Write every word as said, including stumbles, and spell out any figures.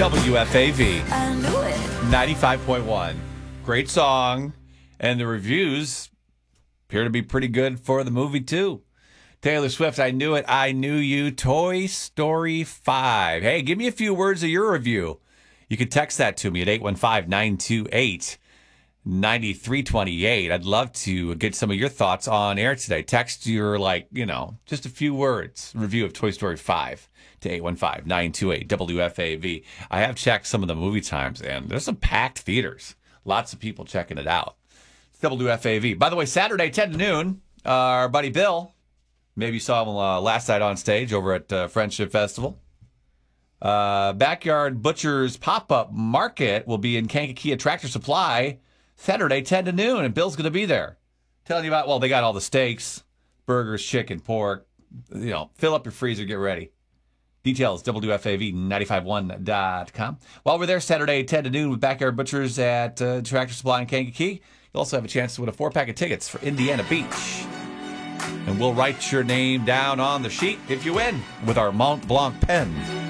W F A V. I knew it. ninety-five point one. Great song. And the reviews appear to be pretty good for the movie, too. Taylor Swift, I Knew It, I Knew You, Toy Story five. Hey, give me a few words of your review. You can text that to me at eight one five, nine two eight, nine three two eight. I'd love to get some of your thoughts on air today. Text your, like, you know, just a few words. Review of Toy Story five to eight one five, nine two eight, W F A V. I have checked some of the movie times, and there's some packed theaters. Lots of people checking it out. It's W F A V. By the way, Saturday, ten to noon, uh, our buddy Bill, maybe you saw him uh, last night on stage over at uh, Friendship Festival. Uh, Backyard Butcher's Pop-Up Market will be in Kankakee at Tractor Supply Saturday, ten to noon, and Bill's going to be there. Telling you about, well, they got all the steaks, burgers, chicken, pork. You know, fill up your freezer, get ready. Details, W F A V nine five one dot com. While we're there Saturday, ten to noon with Backyard Butchers at uh, Tractor Supply in Kankakee, you'll also have a chance to win a four-pack of tickets for Indiana Beach. And we'll write your name down on the sheet if you win with our Mont Blanc pen.